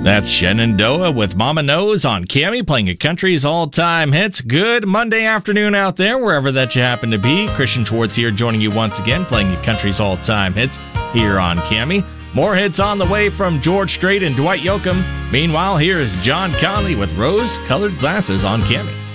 That's Shenandoah with Mama Knows on Cammy, playing your country's all-time hits. Good Monday afternoon out there, wherever that you happen to be. Christian Schwartz here, joining you once again, playing your country's all-time hits here on Cammy. More hits on the way from George Strait and Dwight Yoakam. Meanwhile, here's John Conley with Rose-Colored Glasses on Cammy.